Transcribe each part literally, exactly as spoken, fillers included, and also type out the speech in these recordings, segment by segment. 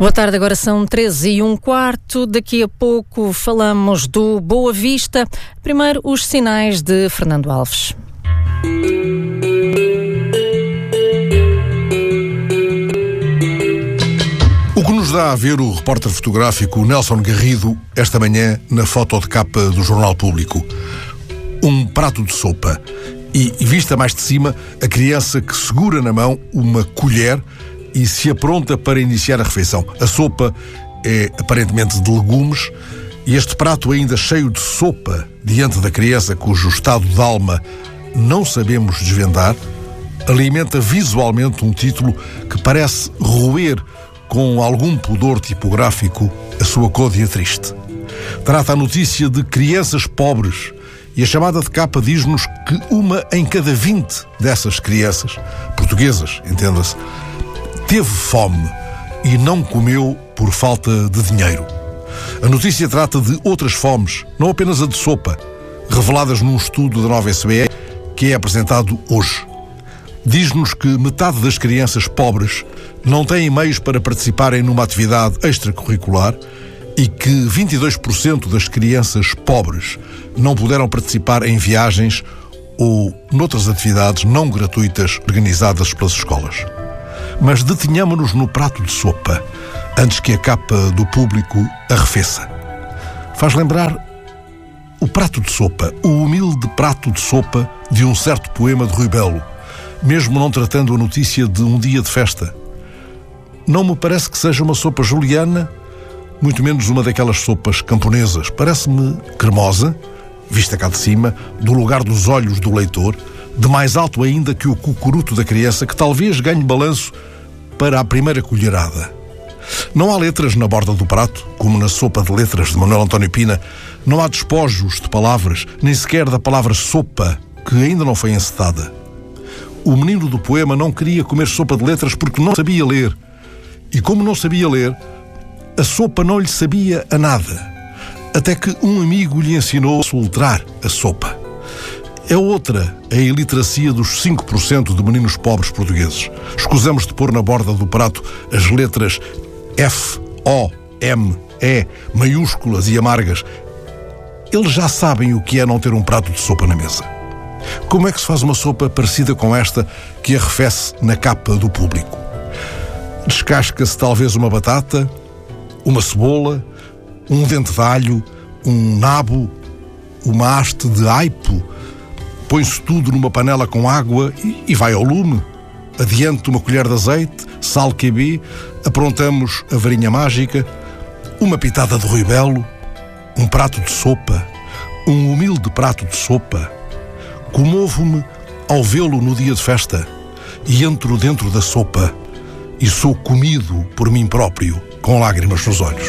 Boa tarde, agora são treze e um quarto. Daqui a pouco falamos do Boa Vista. Primeiro, os sinais de Fernando Alves. O que nos dá a ver o repórter fotográfico Nelson Garrido esta manhã na foto de capa do Jornal Público. Um prato de sopa e, vista mais de cima, a criança que segura na mão uma colher e se apronta para iniciar a refeição. A sopa é aparentemente de legumes e este prato ainda cheio de sopa diante da criança, cujo estado de alma não sabemos desvendar, alimenta visualmente um título que parece roer com algum pudor tipográfico a sua côdea triste. Trata a notícia de crianças pobres e a chamada de capa diz-nos que uma em cada vinte dessas crianças, portuguesas, entenda-se, teve fome e não comeu por falta de dinheiro. A notícia trata de outras fomes, não apenas a de sopa, reveladas num estudo da Nova S B E que é apresentado hoje. Diz-nos que metade das crianças pobres não têm meios para participarem numa atividade extracurricular e que vinte e dois por cento das crianças pobres não puderam participar em viagens ou noutras atividades não gratuitas organizadas pelas escolas. Mas detenhamo-nos no prato de sopa, antes que a capa do Público arrefeça. Faz lembrar o prato de sopa, o humilde prato de sopa de um certo poema de Rui Belo, mesmo não tratando a notícia de um dia de festa. Não me parece que seja uma sopa juliana, muito menos uma daquelas sopas camponesas. Parece-me cremosa, vista cá de cima, do lugar dos olhos do leitor, de mais alto ainda que o cucuruto da criança, que talvez ganhe balanço para a primeira colherada. Não há letras na borda do prato, como na sopa de letras de Manuel António Pina. Não há despojos de palavras, nem sequer da palavra sopa, que ainda não foi encetada. O menino do poema não queria comer sopa de letras porque não sabia ler. E como não sabia ler, a sopa não lhe sabia a nada. Até que um amigo lhe ensinou a soletrar a sopa. É outra a iliteracia dos cinco por cento de meninos pobres portugueses. Escusamos de pôr na borda do prato as letras F, O, M, E, maiúsculas e amargas. Eles já sabem o que é não ter um prato de sopa na mesa. Como é que se faz uma sopa parecida com esta que arrefece na capa do Público? Descasca-se talvez uma batata, uma cebola, um dente de alho, um nabo, uma haste de aipo. Põe-se tudo numa panela com água e, e vai ao lume. Adiante uma colher de azeite, sal Q B, aprontamos a varinha mágica, uma pitada de Rui Belo, um prato de sopa, um humilde prato de sopa. Comovo-me ao vê-lo no dia de festa e entro dentro da sopa e sou comido por mim próprio, com lágrimas nos olhos.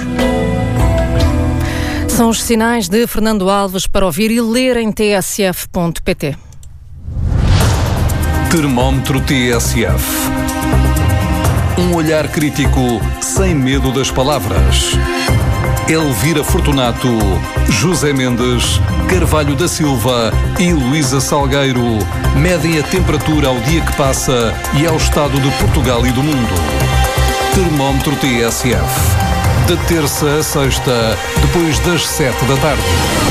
São os sinais de Fernando Alves para ouvir e ler em t s f ponto p t. Termómetro T S F. Um olhar crítico sem medo das palavras. Elvira Fortunato, José Mendes, Carvalho da Silva e Luísa Salgueiro medem a temperatura ao dia que passa e ao estado de Portugal e do mundo. Termómetro T S F. De terça a sexta, depois das sete da tarde.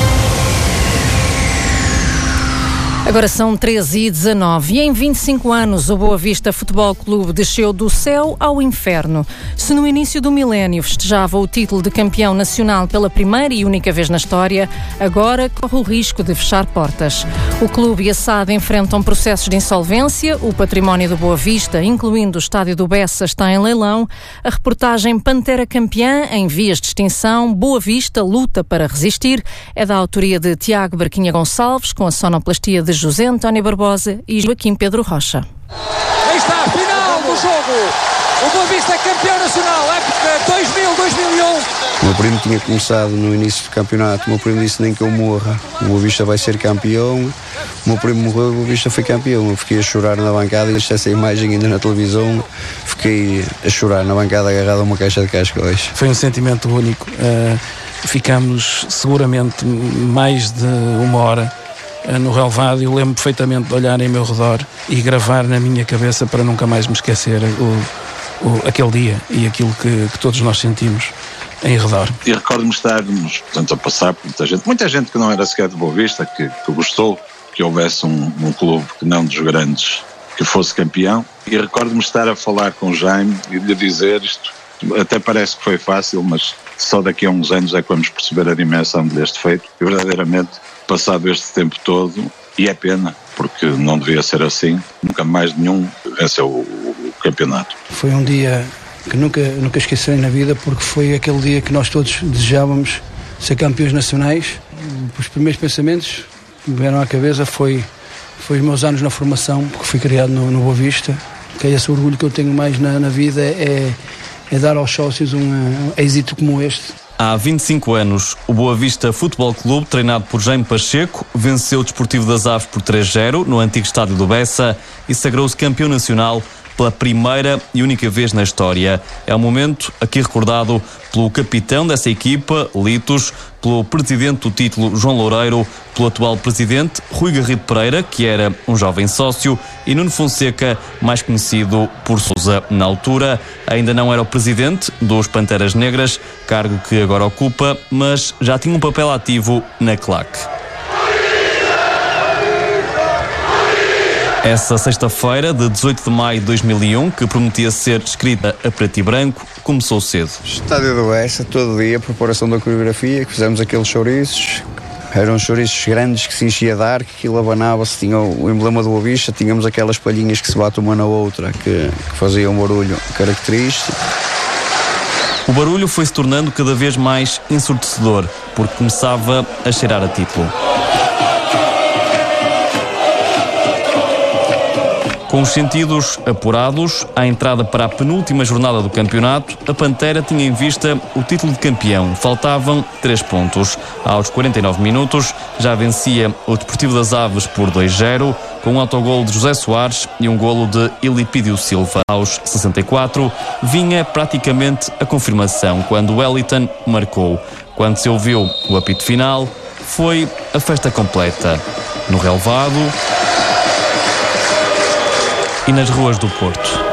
Agora são treze e dezanove e em vinte e cinco anos o Boa Vista Futebol Clube desceu do céu ao inferno. Se no início do milénio festejava o título de campeão nacional pela primeira e única vez na história, agora corre o risco de fechar portas. O clube e a S A D enfrentam processos de insolvência, o património do Boa Vista, incluindo o estádio do Bessa, está em leilão, a reportagem Pantera Campeã, em vias de extinção, Boa Vista luta para resistir, é da autoria de Tiago Barquinha Gonçalves, com a sonoplastia de José António Barbosa e Joaquim Pedro Rocha. Aí está a final do jogo. O Boa Vista é campeão nacional, época dois mil, dois mil e um. O meu primo tinha começado no início do campeonato. O meu primo disse nem que eu morra. O Boa Vista vai ser campeão. O meu primo morreu e o Boa Vista foi campeão. Eu fiquei a chorar na bancada e deixei essa imagem ainda na televisão. Fiquei a chorar na bancada agarrado a uma caixa de cascóis. Foi um sentimento único. Uh, ficámos seguramente mais de uma hora no relvado. Eu lembro perfeitamente de olhar em meu redor e gravar na minha cabeça para nunca mais me esquecer o, o, aquele dia e aquilo que, que todos nós sentimos em redor. E recordo-me estarmos, portanto, a passar por muita gente, muita gente que não era sequer de Boa Vista, que, que gostou que houvesse um, um clube que não dos grandes que fosse campeão, e recordo-me estar a falar com o Jaime e de dizer isto, até parece que foi fácil, mas só daqui a uns anos é que vamos perceber a dimensão deste feito, e verdadeiramente, passado este tempo todo, e é pena, porque não devia ser assim, nunca mais nenhum venceu o, o campeonato. Foi um dia que nunca, nunca esquecerei na vida, porque foi aquele dia que nós todos desejávamos ser campeões nacionais. Os primeiros pensamentos que me vieram à cabeça foi, foi os meus anos na formação, porque fui criado no, no Boa Vista, que é esse orgulho que eu tenho mais na, na vida, é, é dar aos sócios um, um êxito como este. Há vinte e cinco anos, o Boa Vista Futebol Clube, treinado por Jaime Pacheco, venceu o Desportivo das Aves por três a zero no antigo estádio do Bessa e sagrou-se campeão nacional pela primeira e única vez na história. É um momento aqui recordado pelo capitão dessa equipa, Litos, pelo presidente do título, João Loureiro, pelo atual presidente, Rui Garrido Pereira, que era um jovem sócio, e Nuno Fonseca, mais conhecido por Sousa. Na altura, ainda não era o presidente dos Panteras Negras, cargo que agora ocupa, mas já tinha um papel ativo na claque. Essa sexta-feira, de dezoito de maio de dois mil e um, que prometia ser escrita a preto e branco, começou cedo. Estádio do Bessa, todo dia, preparação da coreografia, que fizemos aqueles chouriços. Eram chouriços grandes que se enchia de ar, que aquilo abanava-se, tinha o emblema do Boa Vista, tínhamos aquelas palhinhas que se bate uma na outra, que, que faziam um barulho característico. O barulho foi-se tornando cada vez mais ensurdecedor, porque começava a cheirar a título. Com os sentidos apurados, à entrada para a penúltima jornada do campeonato, a Pantera tinha em vista o título de campeão. Faltavam três pontos. Aos quarenta e nove minutos, já vencia o Desportivo das Aves por dois a zero, com um autogolo de José Soares e um golo de Elipídio Silva. Aos sessenta e quatro, vinha praticamente a confirmação, quando Wellington marcou. Quando se ouviu o apito final, foi a festa completa. No relvado e nas ruas do Porto.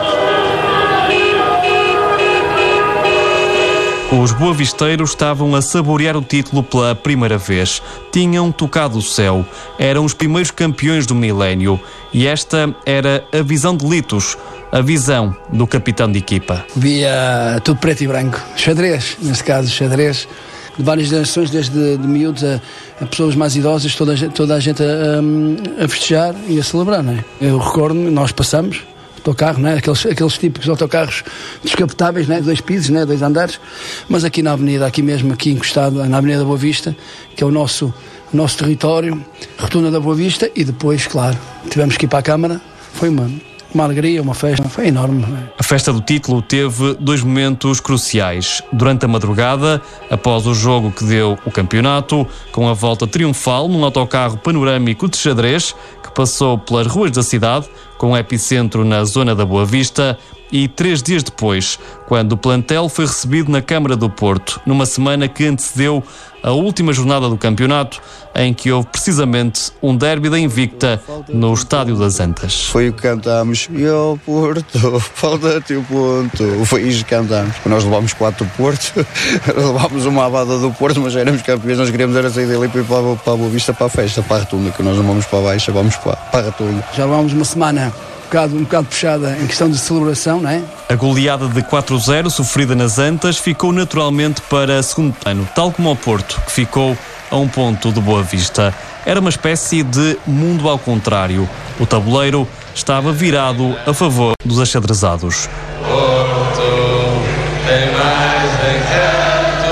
Os boavisteiros estavam a saborear o título pela primeira vez. Tinham tocado o céu. Eram os primeiros campeões do milénio. E esta era a visão de Litos, a visão do capitão de equipa. Via tudo preto e branco. Xadrez, neste caso xadrez, de várias gerações, desde de miúdos a, a pessoas mais idosas, toda a gente, toda a, gente a, a festejar e a celebrar, não é? Eu recordo-me, nós passamos autocarro, não é? Aqueles, aqueles típicos autocarros descapotáveis, não é? Dois pisos, não é? Dois andares, mas aqui na avenida, aqui mesmo, aqui encostado, na Avenida da Boa Vista, que é o nosso, nosso território, Rotunda da Boa Vista, e depois, claro, tivemos que ir para a Câmara, foi uma... Uma alegria, uma festa, foi enorme. A festa do título teve dois momentos cruciais. Durante a madrugada, após o jogo que deu o campeonato, com a volta triunfal num autocarro panorâmico de xadrez, que passou pelas ruas da cidade, com o epicentro na zona da Boa Vista, e três dias depois, quando o plantel foi recebido na Câmara do Porto, numa semana que antecedeu a última jornada do campeonato, em que houve precisamente um derby da Invicta no Estádio das Antas. Foi o que cantámos, e ao Porto, falta-te o ponto. Foi isso que cantámos. Nós levámos quatro do Porto, levámos uma abada do Porto, mas éramos campeões, nós queríamos era sair dali para ir para, para a Boa Vista, para a festa, para a Rotunda, que nós não vamos para baixo, vamos para, para a Rotunda. Já levámos uma semana Um bocado, um bocado puxada em questão de celebração, não é? A goleada de quatro a zero sofrida nas Antas ficou naturalmente para segundo plano, tal como o Porto, que ficou a um ponto de Boa Vista. Era uma espécie de mundo ao contrário. O tabuleiro estava virado a favor dos achadrezados. Porto tem mais encanto,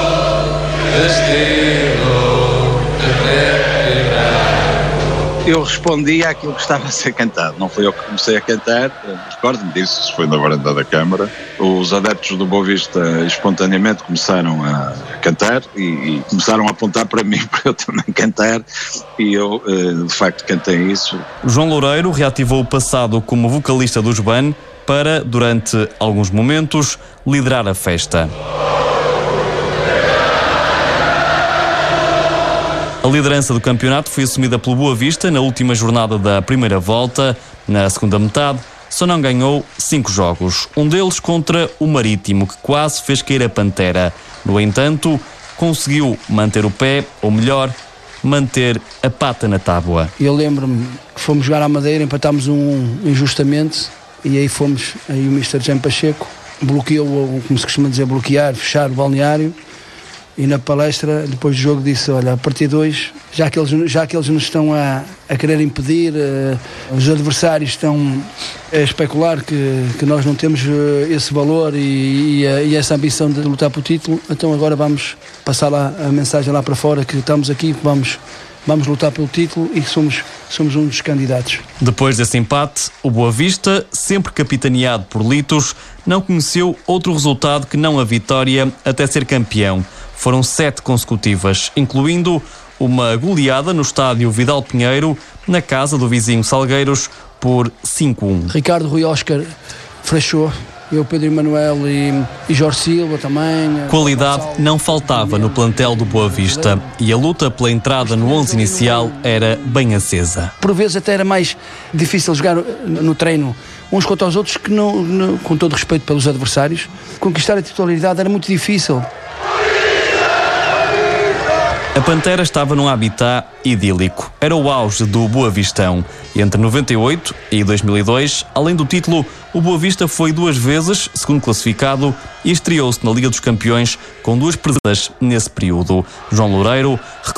destino de preto e branco. Eu respondi àquilo que estava a ser cantado. Não foi eu que comecei a cantar, recordo-me disso, foi na varanda da Câmara. Os adeptos do Boa Vista espontaneamente começaram a cantar e, e começaram a apontar para mim para eu também cantar, e eu de facto cantei isso. João Loureiro reativou o passado como vocalista dos B A N para, durante alguns momentos, liderar a festa. A liderança do campeonato foi assumida pelo Boa Vista na última jornada da primeira volta. Na segunda metade, só não ganhou cinco jogos, um deles contra o Marítimo, que quase fez cair a Pantera. No entanto, conseguiu manter o pé, ou melhor, manter a pata na tábua. Eu lembro-me que fomos jogar à Madeira, empatámos um injustamente, e aí fomos, aí o mister Jaime Pacheco bloqueou, como se costuma dizer, bloquear, fechar o balneário, e na palestra, depois do jogo, disse, olha, a partir de hoje, já que eles, já que eles nos estão a, a querer impedir, uh, os adversários estão a especular que, que nós não temos uh, esse valor e, e, uh, e essa ambição de lutar pelo título, então agora vamos passar lá a mensagem lá para fora, que estamos aqui, vamos, vamos lutar pelo título e que somos, somos um dos candidatos. Depois desse empate, o Boa Vista, sempre capitaneado por Litos, não conheceu outro resultado que não a vitória até ser campeão. Foram sete consecutivas, incluindo uma goleada no estádio Vidal Pinheiro, na casa do vizinho Salgueiros, por cinco a um. Ricardo, Rui, Oscar, Freixo, eu, Pedro Emanuel e, e Jorge Silva também. Qualidade não faltava no plantel do Boa Vista e a luta pela entrada no onze inicial era bem acesa. Por vezes até era mais difícil jogar no treino uns contra os outros, que não, não, com todo respeito pelos adversários, conquistar a titularidade era muito difícil. A Pantera estava num habitat idílico. Era o auge do Boa Vistão. Entre noventa e oito e dois mil e dois, além do título, o Boa Vista foi duas vezes segundo classificado e estreou-se na Liga dos Campeões com duas perdas nesse período. João Loureiro